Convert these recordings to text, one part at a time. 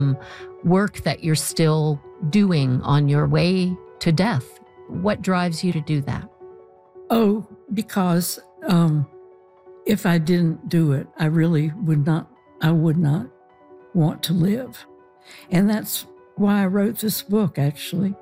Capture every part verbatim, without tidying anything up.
work that you're still doing on your way to death. What drives you to do that? Oh, because um, if I didn't do it, I really would not, I would not want to live. And that's why I wrote this book, actually.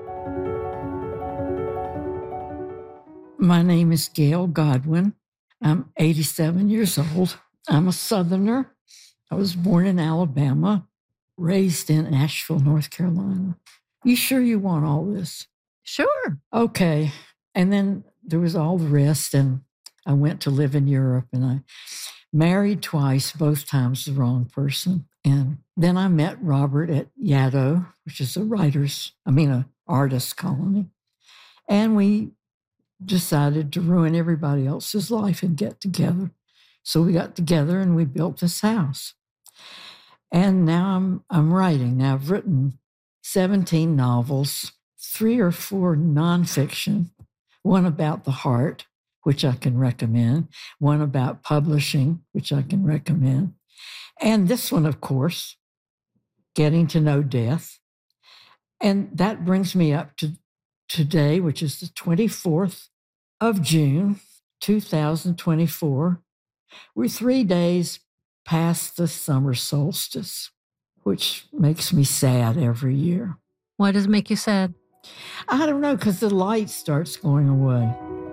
My name is Gail Godwin. I'm eighty-seven years old. I'm a Southerner. I was born in Alabama, raised in Asheville, North Carolina. You sure you want all this? Sure. Okay. And then there was all the rest, and I went to live in Europe, and I married twice, both times the wrong person. And then I met Robert at Yaddo, which is a writer's, I mean, an artist colony. And we decided to ruin everybody else's life and get together. So we got together and we built this house. And now I'm I'm writing. Now I've written seventeen novels, three or four nonfiction, one about the heart, which I can recommend, one about publishing, which I can recommend, and this one, of course, Getting to Know Death. And that brings me up to today, which is the twenty-fourth of June, two thousand twenty-four. We're three days past the summer solstice, which makes me sad every year. Why does it make you sad? I don't know, because the light starts going away.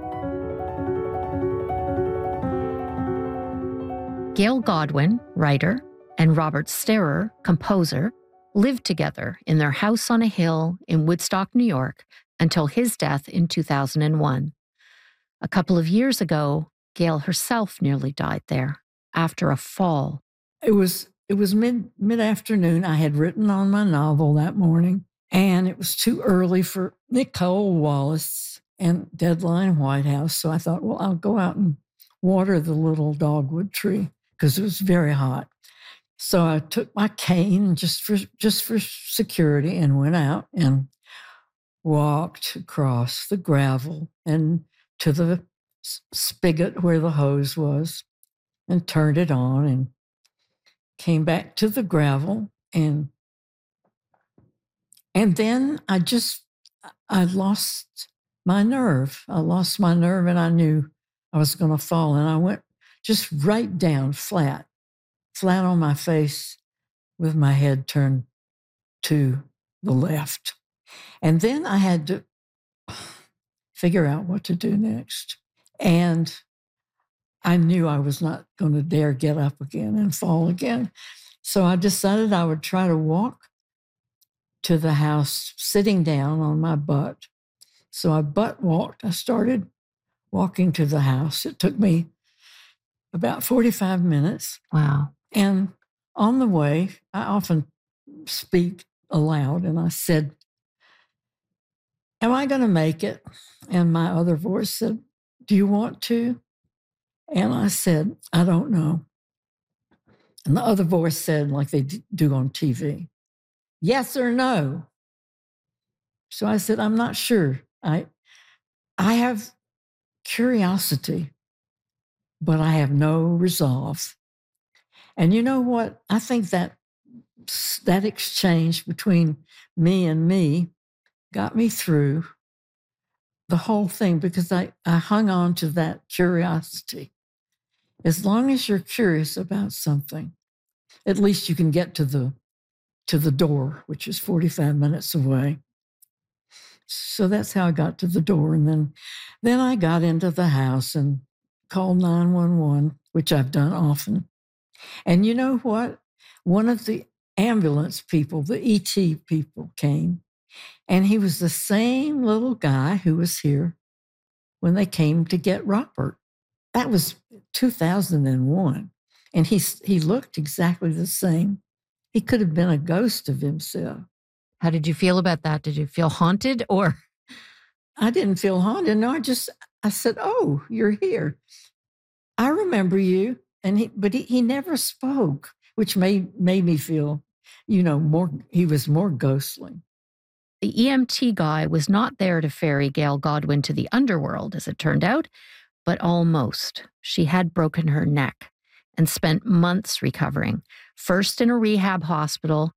Gail Godwin, writer, and Robert Sterer, composer, lived together in their house on a hill in Woodstock, New York, until his death in two thousand one. A couple of years ago, Gail herself nearly died there after a fall. It was it was mid mid-afternoon. I had written on my novel that morning, and it was too early for Nicole Wallace and Deadline White House. So I thought, well, I'll go out and water the little dogwood tree because it was very hot. So I took my cane just for just for security and went out and walked across the gravel and to the spigot where the hose was and turned it on and came back to the gravel. And and then I just, I lost my nerve. I lost my nerve and I knew I was going to fall. And I went just right down flat, flat on my face with my head turned to the left. And then I had to figure out what to do next. And I knew I was not going to dare get up again and fall again. So I decided I would try to walk to the house sitting down on my butt. So I butt walked. I started walking to the house. It took me about forty-five minutes. Wow. And on the way, I often speak aloud, and I said, am I going to make it? And my other voice said, do you want to? And I said, I don't know. And the other voice said, like they do on T V, yes or no? So I said, I'm not sure. I, I have curiosity, but I have no resolve. And you know what? I think that that exchange between me and me got me through the whole thing because I, I hung on to that curiosity. As long as you're curious about something, at least you can get to the to the door, which is forty-five minutes away. So that's how I got to the door. And then, then I got into the house and called nine one one, which I've done often. And you know what? One of the ambulance people, the E T people, came, and he was the same little guy who was here when they came to get Robert. That was two thousand one. And he, he looked exactly the same. He could have been a ghost of himself. How did you feel about that? Did you feel haunted or? I didn't feel haunted. No, I just, I said, oh, you're here. I remember you. And he, but he, he never spoke, which made, made me feel, you know, more, he was more ghostly. The E M T guy was not there to ferry Gail Godwin to the underworld, as it turned out, but almost. She had broken her neck and spent months recovering, first in a rehab hospital,